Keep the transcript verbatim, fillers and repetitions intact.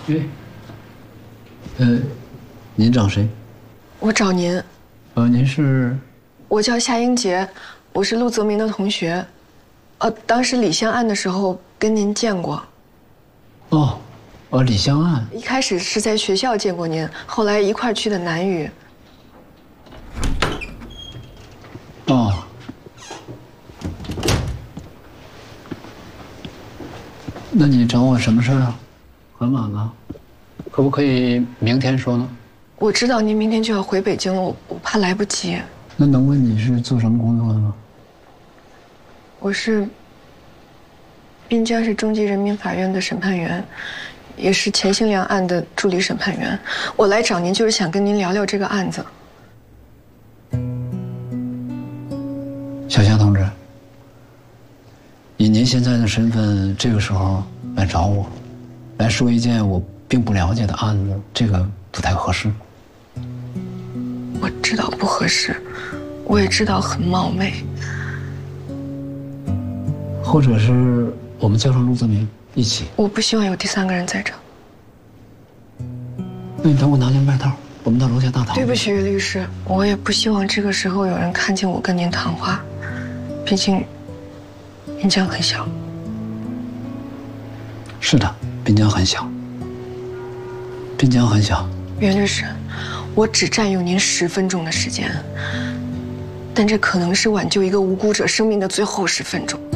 哎，呃，您找谁？ 我找您。 呃，您是？ 我叫夏英杰，我是陆泽明的同学。呃，当时李湘案的时候跟您见过。 哦，哦，李湘案。 一开始是在学校见过您，后来一块儿去的南语。 哦。那你找我什么事儿啊？很晚了，可不可以明天说呢？ 我知道您明天就要回北京了，我我怕来不及。 那能问你是做什么工作的吗？ 我是滨江市中级人民法院的审判员，也是钱兴良案的助理审判员。我来找您就是想跟您聊聊这个案子。 小夏同志，以您现在的身份，这个时候来找我，来说一件我并不了解的案子，这个不太合适。 我知道不合适，我也知道很冒昧。 或者是我们叫上陆泽明一起。 我不希望有第三个人在这。 那你等我拿件外套，我们到楼下大堂。 对不起，岳律师，我也不希望这个时候有人看见我跟您谈话，毕竟滨江很小。 是的，滨江很小。滨江很小。 岳律师，我只占用您十分钟的时间，但这可能是挽救一个无辜者生命的最后十分钟。